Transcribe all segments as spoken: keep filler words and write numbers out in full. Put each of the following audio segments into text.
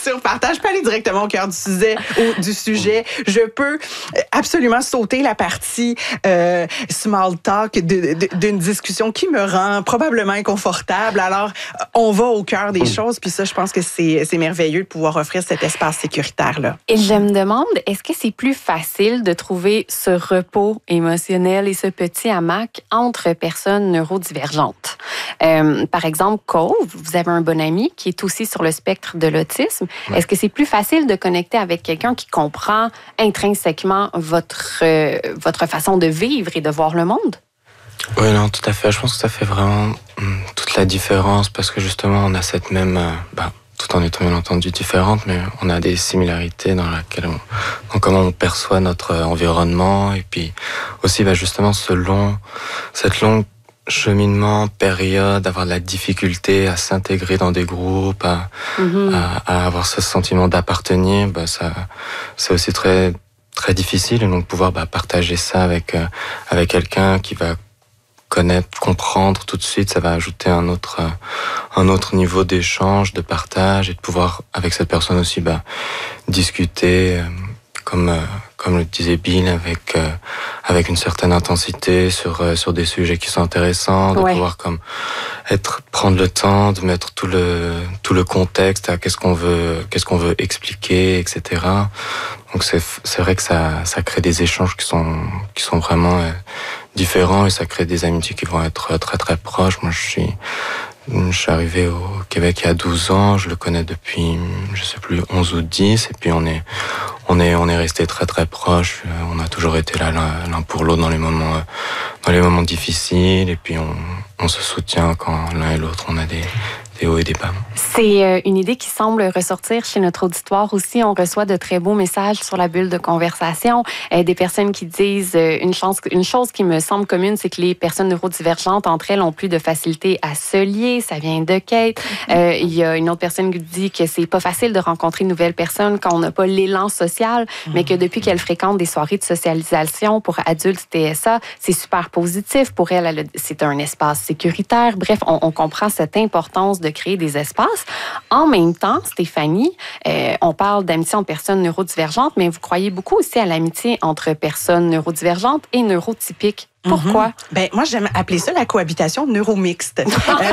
surpartage. Je peux aller directement au cœur du sujet. Au, du sujet. Je peux absolument sauter la partie euh, small talk de, de, d'une discussion qui me rend probablement inconfortable. Alors, on va au cœur des choses. Puis ça, je pense que c'est, c'est merveilleux de pouvoir offrir cet espace sécuritaire-là. Et je me demande, est-ce que c'est plus facile de trouver ce repos émotionnel et ce petit hamac entre personnes neurodivergentes? Euh, par exemple, Cove, vous avez un bon ami qui est aussi sur le spectre de l'autisme. Ouais. Est-ce que c'est plus facile de connecter avec quelqu'un qui comprend intrinsèquement votre, euh, votre façon de vivre et de voir le monde? Oui, non, tout à fait. Je pense que ça fait vraiment hum, toute la différence parce que justement, on a cette même... Euh, bah, tout en étant bien entendu différentes, mais on a des similarités dans laquelle on, dans comment on perçoit notre environnement et puis aussi bah, justement ce long, cette longue cheminement, période, avoir de la difficulté à s'intégrer dans des groupes, à, mm-hmm. à, à avoir ce sentiment d'appartenir, bah, ça, c'est aussi très, très difficile et donc pouvoir bah, partager ça avec, euh, avec quelqu'un qui va connaître, comprendre tout de suite, ça va ajouter un autre, un autre niveau d'échange, de partage et de pouvoir, avec cette personne aussi, bah, discuter, euh, comme, euh, comme le disait Bill, avec, euh, avec une certaine intensité sur, euh, sur des sujets qui sont intéressants, de ouais. pouvoir comme être, prendre le temps de mettre tout le, tout le contexte à qu'est-ce qu'on veut, qu'est-ce qu'on veut expliquer, et cetera. Donc c'est, c'est vrai que ça, ça crée des échanges qui sont, qui sont vraiment euh, différents et ça crée des amitiés qui vont être très très proches. Moi je suis, je suis arrivé au Québec il y a douze ans, je le connais depuis, je sais plus, onze ou dix et puis on est, on est, on est resté très très proches. On a toujours été là l'un, l'un pour l'autre dans les moments, dans les moments difficiles et puis on, on se soutient quand l'un et l'autre on a des, des hauts et des bas. C'est une idée qui semble ressortir chez notre auditoire aussi. On reçoit de très beaux messages sur la bulle de conversation. Euh, des personnes qui disent euh, une, chance, une chose qui me semble commune, c'est que les personnes neurodivergentes, entre elles, ont plus de facilité à se lier. Ça vient de Kate. Mm-hmm. Euh, il y a une autre personne qui dit que c'est pas facile de rencontrer de nouvelles personnes quand on n'a pas l'élan social, mm-hmm. mais que depuis qu'elle fréquente des soirées de socialisation pour adultes T S A, c'est super positif. Pour elle, elle c'est un espace sécuritaire. Bref, on, on comprend cette importance de créer des espaces. En même temps, Stéphanie, euh, on parle d'amitié entre personnes neurodivergentes, mais vous croyez beaucoup aussi à l'amitié entre personnes neurodivergentes et neurotypiques. Pourquoi? Mm-hmm. Ben, moi, j'aime appeler ça la cohabitation neuromixte.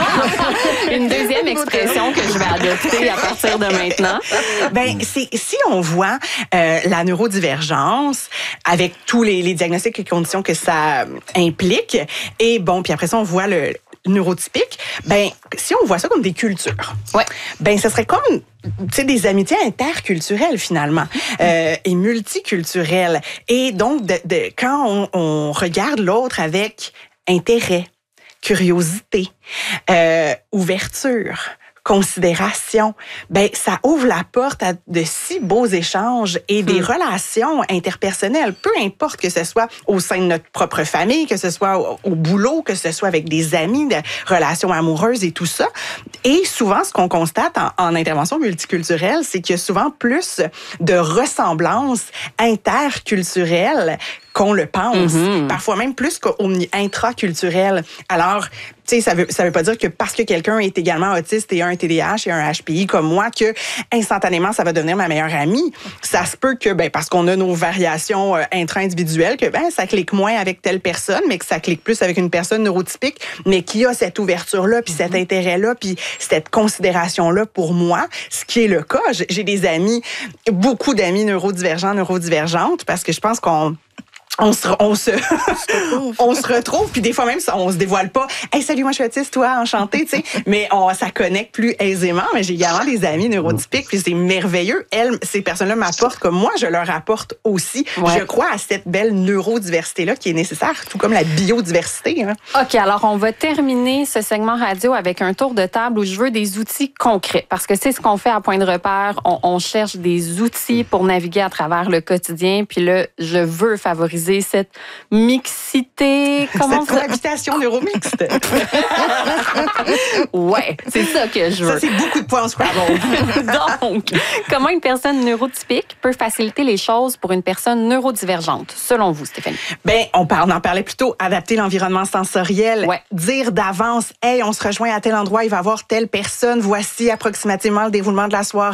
Une deuxième expression que je vais adopter à partir de maintenant. Ben, c'est, si on voit euh, la neurodivergence avec tous les, les diagnostics et conditions que ça implique, et bon, puis après ça, on voit le neurotypique, ben, si on voit ça comme des cultures, ouais. ben, ça serait comme, tu sais, des amitiés interculturelles, finalement, euh, et multiculturelles. Et donc, de, de, quand on, on regarde l'autre avec intérêt, curiosité, euh, ouverture, considération, ben ça ouvre la porte à de si beaux échanges et des hmm. relations interpersonnelles, peu importe que ce soit au sein de notre propre famille, que ce soit au, au boulot, que ce soit avec des amis, de relations amoureuses et tout ça. Et souvent, ce qu'on constate en, en intervention multiculturelle, c'est qu'il y a souvent plus de ressemblances interculturelles qu'on le pense, mm-hmm. parfois même plus qu'intraculturel. Alors, tu sais, ça veut, ça veut pas dire que parce que quelqu'un est également autiste et a un T D A H et un H P I comme moi, que instantanément, ça va devenir ma meilleure amie. Ça se peut que, ben, parce qu'on a nos variations euh, intra-individuelles, que, ben, ça clique moins avec telle personne, mais que ça clique plus avec une personne neurotypique, mais qui a cette ouverture-là, puis mm-hmm. cet intérêt-là, puis cette considération-là pour moi, ce qui est le cas. J'ai des amis, beaucoup d'amis neurodivergents, neurodivergentes, parce que je pense qu'on On se, on se, on se retrouve, puis des fois même, on se dévoile pas. Hey, salut, moi je suis autiste, toi, enchanté, tu sais. Mais on, ça connecte plus aisément. Mais j'ai également des amis neurotypiques, puis c'est merveilleux. Elles, ces personnes-là m'apportent comme moi, je leur apporte aussi. Ouais. Je crois à cette belle neurodiversité-là qui est nécessaire, tout comme la biodiversité. Hein. OK, alors on va terminer ce segment radio avec un tour de table où je veux des outils concrets. Parce que c'est ce qu'on fait à Point de repère. On, on cherche des outils pour naviguer à travers le quotidien. Puis là, je veux favoriser cette mixité, comment cette cohabitation neuromixte. Ouais, c'est ça que je veux. Ça, c'est beaucoup de points en Scrabble. Donc, comment une personne neurotypique peut faciliter les choses pour une personne neurodivergente, selon vous, Stéphanie? Ben, on, parle, on en parlait plus tôt, adapter l'environnement sensoriel, ouais. dire d'avance, hey, on se rejoint à tel endroit, il va y avoir telle personne, voici approximativement le déroulement de la soirée.